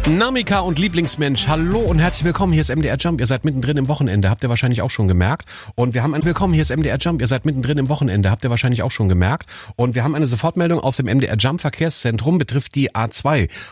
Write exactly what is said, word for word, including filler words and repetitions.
Namika und Lieblingsmensch, hallo und herzlich willkommen, hier ist M D R Jump, ihr seid mittendrin im Wochenende, habt ihr wahrscheinlich auch schon gemerkt. Und wir haben ein Willkommen, hier ist M D R Jump, ihr seid mittendrin im Wochenende, habt ihr wahrscheinlich auch schon gemerkt. Und wir haben eine Sofortmeldung aus dem M D R Jump Verkehrszentrum, betrifft die A zwei